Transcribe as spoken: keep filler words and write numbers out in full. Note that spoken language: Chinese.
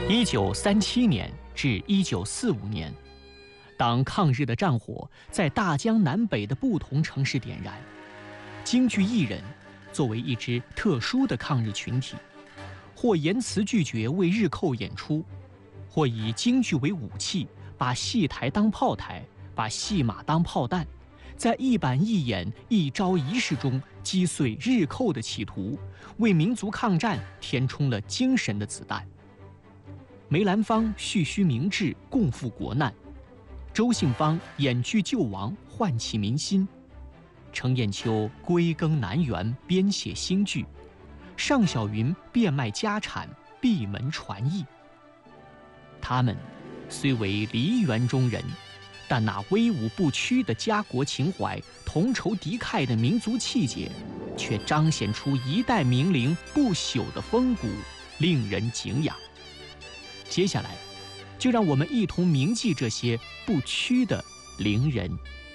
一九三七年至一九四五年，当抗日的战火在大江南北的不同城市点燃，京剧艺人作为一支特殊的抗日群体，或严词拒绝为日寇演出，或以京剧为武器，把戏台当炮台，把戏马当炮弹，在一板一眼、一招一式中击碎日寇的企图，为民族抗战填充了精神的子弹。梅兰芳蓄须明志，共赴国难；周信芳演剧救亡，唤起民心；程砚秋归耕南园，编写新剧；尚小云变卖家产，闭门传艺。他们虽为梨园中人，但那威武不屈的家国情怀、同仇敌忾的民族气节，却彰显出一代名伶不朽的风骨，令人敬仰。接下来，就让我们一同铭记这些不屈的伶人。